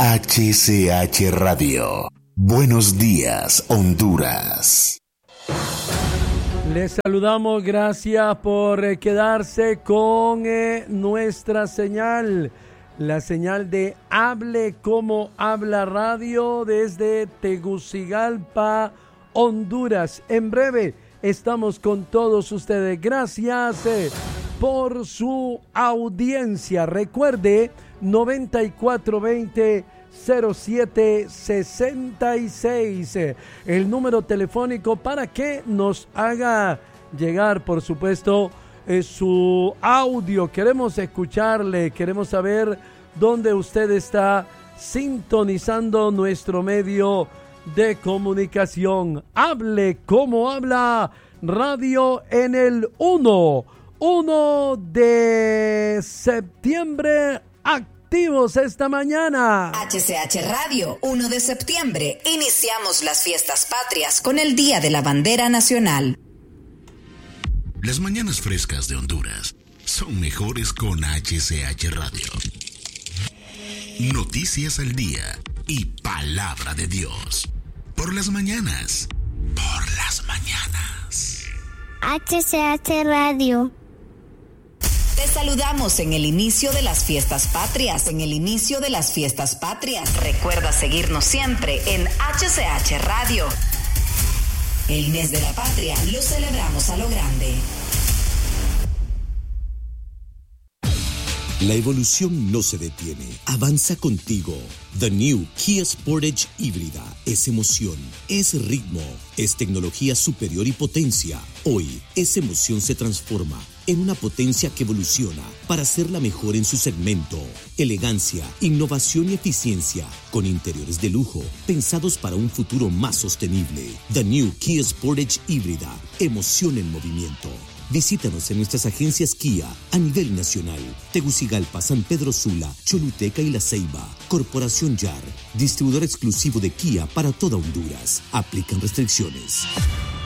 HCH Radio. Buenos días, Honduras. Les saludamos, gracias por quedarse con nuestra señal, la señal de Hable Como Habla Radio desde Tegucigalpa, Honduras. En breve estamos con todos ustedes. Gracias por su audiencia. Recuerde 9420-0766, el número telefónico para que nos haga llegar, por supuesto, su audio. Queremos escucharle, queremos saber dónde usted está sintonizando nuestro medio de comunicación. Hable Como Habla Radio en el 1 de septiembre. Activos esta mañana. HCH Radio, 1 de septiembre. Iniciamos las fiestas patrias con el Día de la Bandera Nacional. Las mañanas frescas de Honduras son mejores con HCH Radio. Noticias al día y palabra de Dios. Por las mañanas. Por las mañanas. HCH Radio. Te saludamos en el inicio de las fiestas patrias. Recuerda seguirnos siempre en HCH Radio. El mes de la patria lo celebramos a lo grande. La evolución no se detiene, avanza contigo. The New Kia Sportage híbrida es emoción, es ritmo, es tecnología superior y potencia. Hoy, esa emoción se transforma en una potencia que evoluciona para ser la mejor en su segmento. Elegancia, innovación y eficiencia, con interiores de lujo, pensados para un futuro más sostenible. The New Kia Sportage híbrida, emoción en movimiento. Visítanos en nuestras agencias Kia a nivel nacional. Tegucigalpa, San Pedro Sula, Choluteca y La Ceiba. Corporación YAR, distribuidor exclusivo de Kia para toda Honduras. Aplican restricciones.